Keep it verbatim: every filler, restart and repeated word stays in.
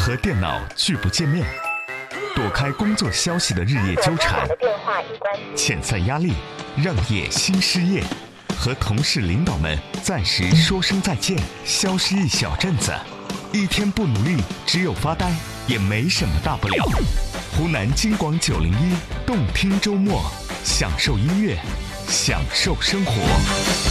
和电脑拒不见面，躲开工作消息的日夜纠缠，遣散压力，让业新失业，和同事领导们暂时说声再见，消失一小阵子，一天不努力，只有发呆，也没什么大不了。湖南金广九零一动听周末，享受音乐，享受生活。